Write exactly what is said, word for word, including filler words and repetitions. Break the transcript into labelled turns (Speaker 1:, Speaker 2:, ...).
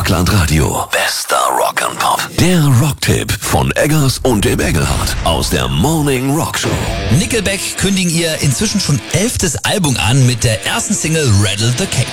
Speaker 1: Rockland Radio. Bester Rock'n'Pop. Der Rocktipp von Eggers und dem Engelhardt aus der Morning Rock Show.
Speaker 2: Nickelback kündigen ihr inzwischen schon elftes Album an mit der ersten Single Rattle the Cage.